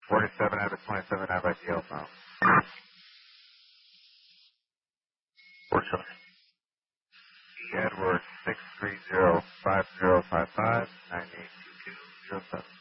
47 out of 27 out by telephone. Edward 630-5055-982207.